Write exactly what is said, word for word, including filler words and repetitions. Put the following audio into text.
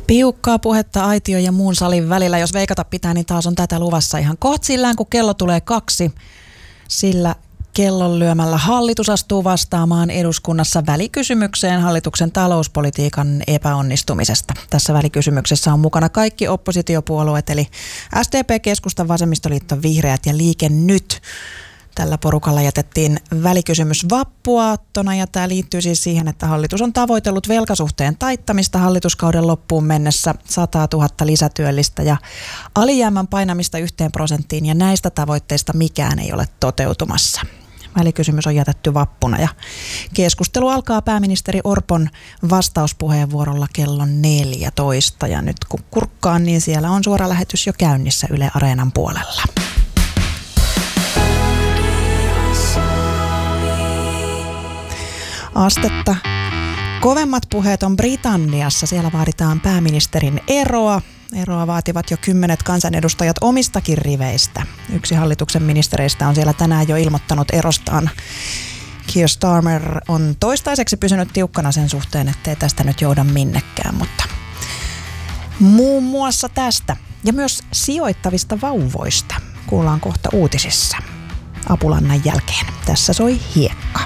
Piukkaa puhetta aitio ja muun salin välillä. Jos veikata pitää, niin taas on tätä luvassa ihan kohta sillään, kun kello tulee kaksi. Sillä kellon lyömällä hallitus astuu vastaamaan eduskunnassa välikysymykseen hallituksen talouspolitiikan epäonnistumisesta. Tässä välikysymyksessä on mukana kaikki oppositiopuolueet, eli S D P, Keskusta, Vasemmistoliitto, Vihreät ja Liike Nyt. Tällä porukalla jätettiin välikysymys vappuaattona ja tämä liittyy siis siihen, että hallitus on tavoitellut velkasuhteen taittamista hallituskauden loppuun mennessä sata tuhatta lisätyöllistä ja alijäämän painamista yhteen prosenttiin ja näistä tavoitteista mikään ei ole toteutumassa. Välikysymys on jätetty vappuna ja keskustelu alkaa pääministeri Orpon vastauspuheenvuorolla kello neljätoista ja nyt kun kurkkaan, niin siellä on suora lähetys jo käynnissä Yle Areenan puolella. Astetta kovemmat puheet on Britanniassa. Siellä vaaditaan pääministerin eroa. Eroa vaativat jo kymmenet kansanedustajat omistakin riveistä. Yksi hallituksen ministereistä on siellä tänään jo ilmoittanut erostaan. Keir Starmer on toistaiseksi pysynyt tiukkana sen suhteen, ettei tästä nyt jouda minnekään, mutta muun muassa tästä ja myös sijoittavista vauvoista kuullaan kohta uutisissa. Apulannan jälkeen. Tässä soi Hiekka.